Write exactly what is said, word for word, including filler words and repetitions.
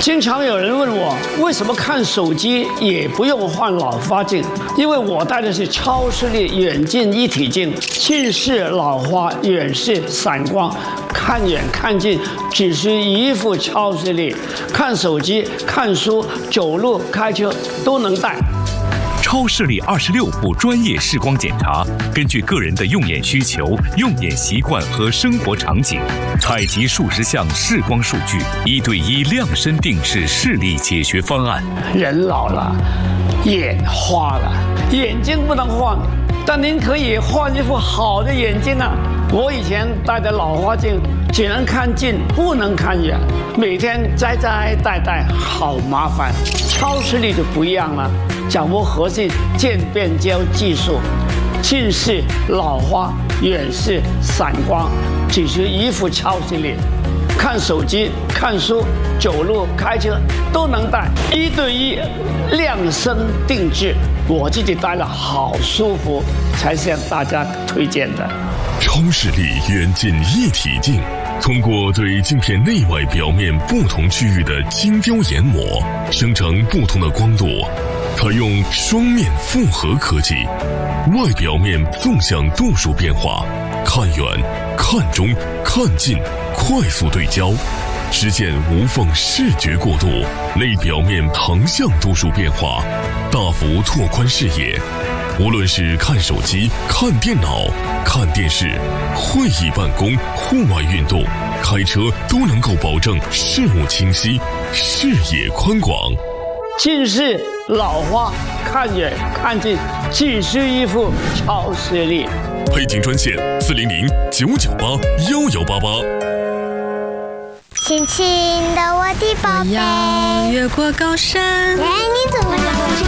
经常有人问我，为什么看手机也不用换老花镜？因为我戴的是超视力远近一体镜，近视、老花、远视、散光，看远看近只是一副超视力，看手机、看书、走路、开车都能戴。 超视力二十六步专业视光检查，根据个人的用眼需求、用眼习惯和生活场景，采集数十项视光数据，一对一量身定制视力解决方案。 人老了，眼花了，眼睛不能换，但您可以换一副好的眼睛啊！我以前戴的老花镜只能看近，不能看远，每天摘摘戴戴，好麻烦。超视力就不一样了，掌握核心渐变焦技术，近视、老花、远视、散光，只是一副超视力，看手机、看书、走路、开车都能戴，一对一量身定制，我自己戴了好舒服，才向大家推荐的。 超视力远近一体镜，通过对镜片内外表面不同区域的精雕研磨，生成不同的光度，采用双面复合科技，外表面纵向度数变化，看远、看中、看近，快速对焦，实现无缝视觉过渡；内表面横向度数变化，大幅拓宽视野。无论是看手机、看电脑、看电视、会议办公、户外运动、开车，都能够保证视物清晰、视野宽广。 近视、老花、看远看近，只是一副超视力。 配镜专线四零零九九八幺幺八八。 亲亲的我的宝贝， 我要越过高山。 哎，你怎么了？